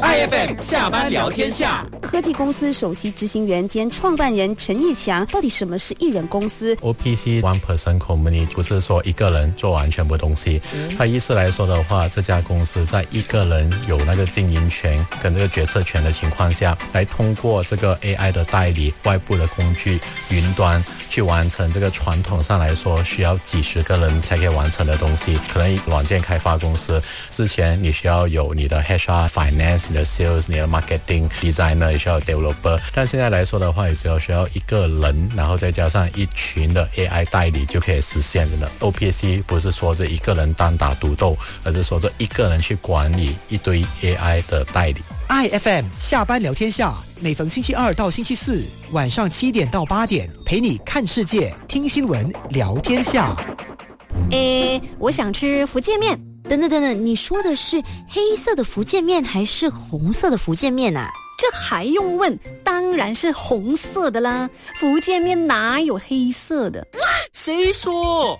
IFM 下班聊天下。 科技公司首席执行员兼创办人陈义强，到底什么是一人公司 ？OPC One Person Company 不是说一个人做完全部东西，它意思来说的话，这家公司在一个人有那个经营权跟这个决策权的情况下，来通过这个 AI 的代理、外部的工具、云端去完成这个传统上来说需要几十个人才可以完成的东西。可能软件开发公司之前你需要有你的 HR、Finance、你的 Sales、你的 Marketing、Designer， 也需要 Developer， 但现在来说的话，也只要需要一个人，然后再加上一群的 AI 代理就可以实现的了。OPC 不是说这一个人单打独斗，而是说这一个人去管理一堆 AI 的代理。 IFM 下班聊天下，每逢星期二到星期四晚上7点到8点，陪你看世界、听新闻、聊天下。 我想吃福建面。等等，你说的是黑色的福建面还是红色的福建面啊？ 这还用问？当然是红色的啦，福建面哪有黑色的？ 谁说？